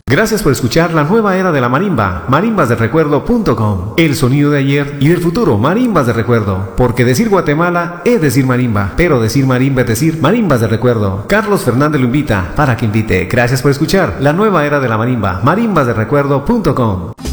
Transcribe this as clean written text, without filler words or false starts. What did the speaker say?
Gracias por escuchar la nueva era de la marimba, marimbasdelrecuerdo.com. El sonido de ayer y del futuro, marimbas de recuerdo. Porque decir Guatemala es decir marimba, pero decir marimba es decir marimbas de recuerdo. Carlos Fernández lo invita para que invite. Gracias por escuchar la nueva era de la marimba, marimbasdelrecuerdo.com.